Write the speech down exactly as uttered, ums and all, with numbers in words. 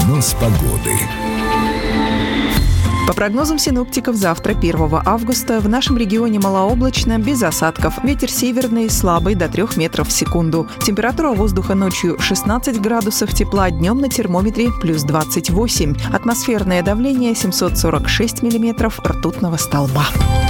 Прогноз погоды. По прогнозам синоптиков, завтра, первого августа, в нашем регионе малооблачно, без осадков. Ветер северный, слабый, до трёх метров в секунду. Температура воздуха ночью шестнадцать градусов тепла, днем на термометре плюс двадцать восемь. Атмосферное давление семьсот сорок шесть миллиметров ртутного столба.